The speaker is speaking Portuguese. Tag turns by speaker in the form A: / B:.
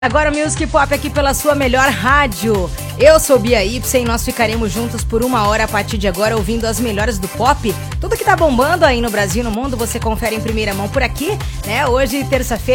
A: Agora o Music Pop aqui pela sua melhor rádio. Eu sou Bia Y e nós ficaremos juntos por 1 hora a partir de agora ouvindo as melhores do pop. Tudo que tá bombando aí no Brasil e no mundo você confere em primeira mão por aqui, né? Hoje, terça-feira.